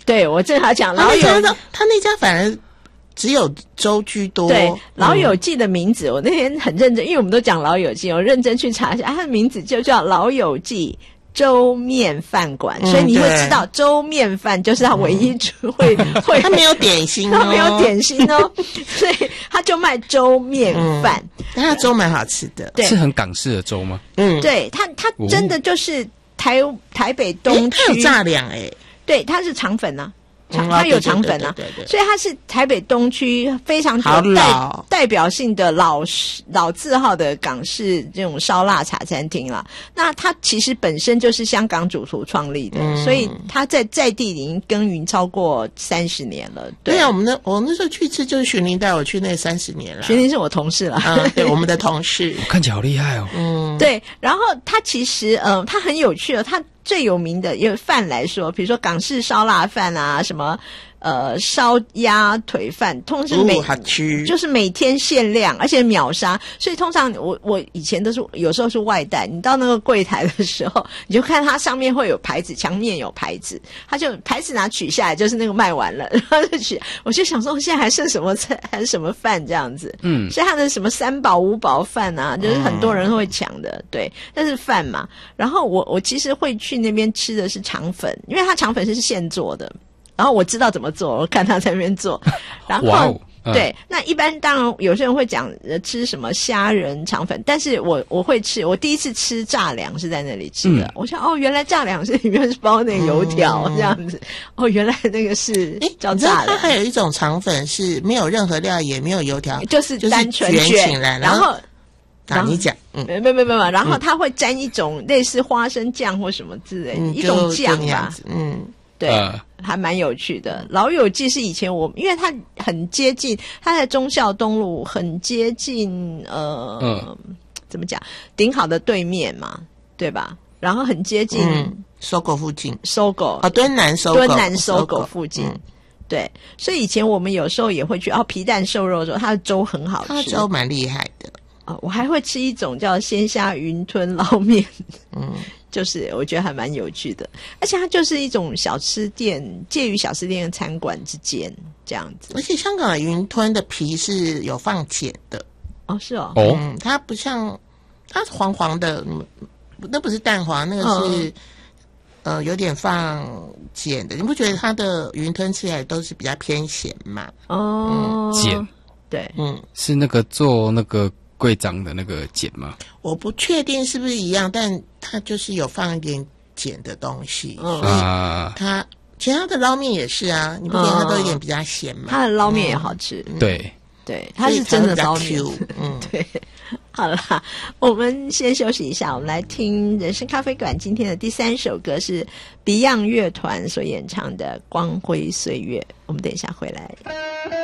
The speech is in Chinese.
对，我正好讲老友， 他那家反而只有粥居多。 对，老友记的名字，我那天很认真，因为我们都讲老友记，我认真去查一下，它的名字就叫老友记粥面饭馆，所以你会知道粥面饭就是他唯一会他没有点心他没有点心哦，所以他就卖粥面饭， 但他粥蛮好吃的， 是很港式的粥吗？ 对，他真的就是台北东区， 他有炸两对，它是肠粉啊。它有肠粉啊，所以它是台北东区非常代表性的老字号的港式这种烧腊茶餐厅啦。那它其实本身就是香港主厨创立的，所以它在地已经耕耘超过30年了。 对啊，我那时候去吃就是寻林带我去那30年了。 寻林是我同事了， 对，我们的同事， 看起来好厉害哦。 对，然后它其实它很有趣哦，它最有名的有饭来说，比如说港式烧腊饭啊，什么烧鸭腿饭，通常就是每天限量，而且秒杀。所以通常我以前都是有时候是外带，你到那个柜台的时候，你就看它上面会有牌子，墙面有牌子，它就牌子拿取下来，就是那个卖完了，然后就取。我就想说，现在还剩什么菜，还是什么饭这样子？所以它的什么3宝5宝饭啊，就是很多人会抢的，对。但是饭嘛，然后我其实会去那边吃的是肠粉，因为它肠粉是现做的。然后我知道怎么做，我看他在那边做。然后对，那一般当然有些人会讲吃什么虾仁肠粉，但是我会吃。我第一次吃炸两是在那里吃的。我想原来炸两是里面是包那个油条这样子。原来那个是叫炸两。 它还有一种肠粉是没有任何料，也没有油条， 就是单纯卷起来，然后你讲， 没，然后它会沾一种类似花生酱或什么之类一种酱吧，对，还蛮有趣的。老友记是以前因为它很接近，它在忠孝东路很接近怎么讲，顶好的对面嘛，对吧？然后很接近搜狗附近， 搜狗敦南搜狗附近。对，所以以前我们有时候也会去皮蛋瘦肉粥，它的粥很好吃， 它的粥蛮厉害的。 我还会吃一种叫鲜虾云吞捞面，就是我觉得还蛮有趣的，而且它就是一种小吃店，介于小吃店跟餐馆之间这样子。 而且香港的云吞的皮是有放碱的。 是哦。 它不像，它是黄黄的，那不是蛋黄，那个是有点放碱的。你不觉得它的云吞吃起来都是比较偏咸吗？ 碱， 对， 是那个做那个贵章的那个碱吗？我不确定是不是一样，但它就是有放一点碱的东西，所以它其他的捞面也是啊，你不觉得它都有点比较咸吗？ 它的捞面也好吃， 对， 它是真的捞面，对。好啦，我们先休息一下，我们来听人生咖啡馆今天的第3首歌是 Beyond 乐团所演唱的《光辉岁月》，我们等一下回来。